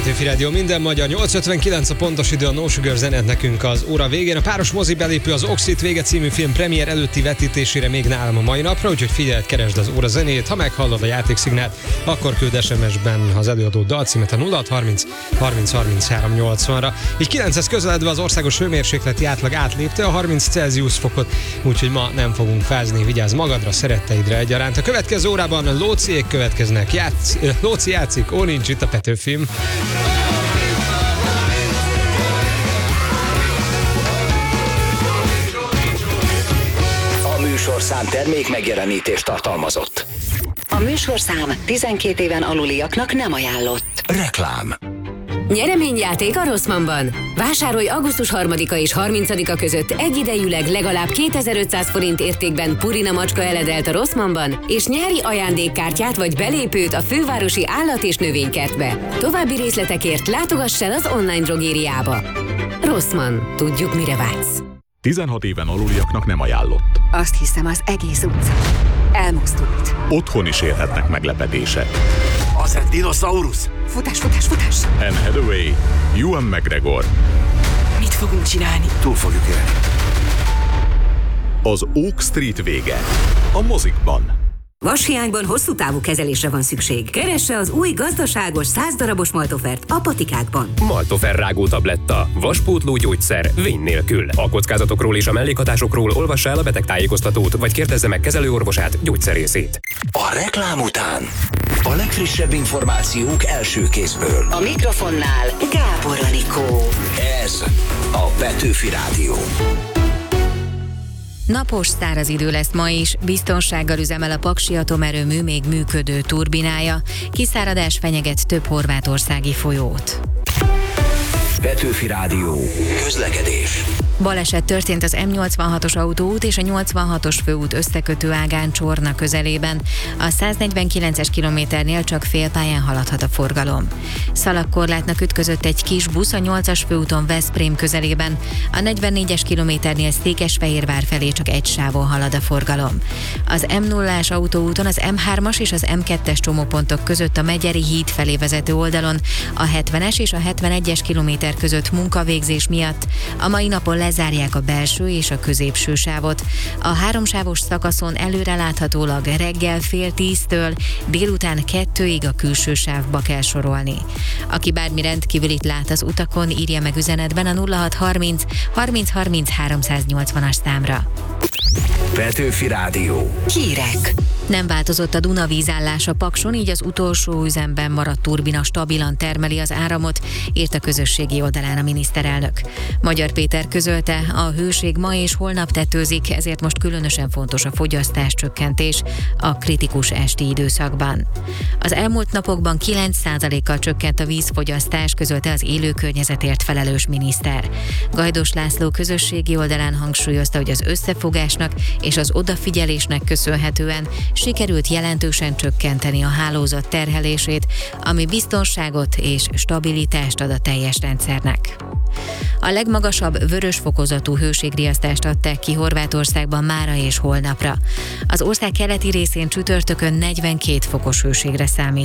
Petőfi Rádió, minden magyar, 8:59 a pontos idő, a No Sugar zenet nekünk az óra végén. A páros mozi belépő az Oxit vége című film premier előtti vetítésére még nálam a mai napra, úgyhogy figyeld, keresd az óra zenét. Ha meghallod a játékszignált, akkor küld SMS-ben az előadó dalcímet a 0630 30 33 80-ra. Így 9-hez közeledve az országos hőmérsékleti átlag átlépte a 30 Celsius fokot, úgyhogy ma nem fogunk fázni, vigyázz magadra, szeretteidre egyaránt. A következő órában Lóciék következnek, Lóci játszik, ó nincs itt a Petőfim. A műsorszám termék megjelenítést tartalmazott. A műsorszám 12 éven aluliaknak nem ajánlott. Reklám. Nyereményjáték a Rossmannban. Vásárolj augusztus 3-a és 30-a között egyidejűleg legalább 2500 forint értékben Purina macska eledelt a Rossmannban, és nyári ajándékkártyát vagy belépőt a fővárosi állat- és növénykertbe. További részletekért látogass el az online drogériába. Rossmann. Tudjuk, mire vágysz. 16 éven aluliaknak nem ajánlott. Azt hiszem, az egész utca elmozdult. Otthon is érhetnek meglepetések. Az egy dinoszaurusz! Futás, futás, futás! Anne Hathaway, Ewan McGregor. Mit fogunk csinálni? Túl fogjuk élni. Az Oak Street vége. A mozikban. Vashiányban hosszú távú kezelésre van szükség. Keresse az új gazdaságos 100 darabos Maltofert a Patikákban. Maltofer rágó tabletta. Vaspótló gyógyszer vény nélkül. A kockázatokról és a mellékhatásokról olvassa el a betegtájékoztatót, vagy kérdezze meg kezelőorvosát, gyógyszerészét. A reklám után a legfrissebb információk első kézből. A mikrofonnál Gábor Anikó. Ez a Petőfi Rádió. Napos, száraz idő lesz ma is, biztonsággal üzemel a Paksi atomerőmű még működő turbinája, kiszáradás fenyeget több horvátországi folyót. Petőfi Rádió. Közlekedés. Baleset történt az M86-os autóút és a 86-os főút összekötő ágán Csorna közelében. A 149-es kilométernél csak félpályán haladhat a forgalom. Szalagkorlátnak ütközött egy kis busz a 8-as főúton Veszprém közelében. A 44-es kilométernél Székesfehérvár felé csak egy sávon halad a forgalom. Az M0-ás autóúton az M3-as és az M2-es csomópontok között a Megyeri híd felé vezető oldalon a 70-es és a 71-es kilométer között munkavégzés miatt a mai napon lezárják a belső és a középső sávot. A háromsávos szakaszon előreláthatólag reggel 9:30-től délután 2-ig a külső sávba kell sorolni. Aki bármi rendkívülit lát az utakon, írja meg üzenetben a 0630 30 30 380-as számra. Petőfi Rádió. Hírek. Nem változott a Duna vízállása Pakson, így az utolsó üzemben maradt turbina stabilan termeli az áramot, írt a közösségi oldalán a miniszterelnök. Magyar Péter közölte, a hőség ma és holnap tetőzik, ezért most különösen fontos a fogyasztás csökkentés a kritikus esti időszakban. Az elmúlt napokban 9%-kal csökkent a vízfogyasztás, közölte az élőkörnyezetért felelős miniszter. Gajdos László közösségi oldalán hangsúlyozta, hogy az összefogásnak és az odafigyelésnek köszönhetően sikerült jelentősen csökkenteni a hálózat terhelését, ami biztonságot és stabilitást ad a teljes rendszernek. A legmagasabb vörös fokozatú hőségriasztást adták ki Horvátországban mára és holnapra. Az ország keleti részén csütörtökön 42 fokos hőségre számít.